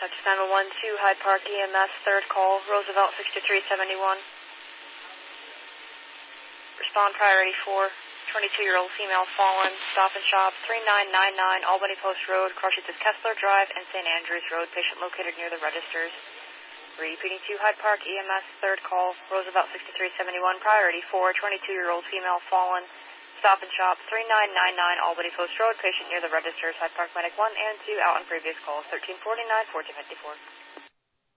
Dispatch 912, Hyde Park EMS, third call, Roosevelt 6371. Respond priority 4, 22-year-old female fallen, Stop and Shop, 3999 Albany Post Road, Crushing Kessler Drive, and St. Andrews Road, patient located near the registers. Repeating to Hyde Park EMS, third call, Roosevelt 6371, priority 4, 22-year-old female fallen, Stop and Shop, 3999 Albany Post Road, patient near the registers, Hyde Park Medic 1 and 2 out on previous calls, 1349, 1454.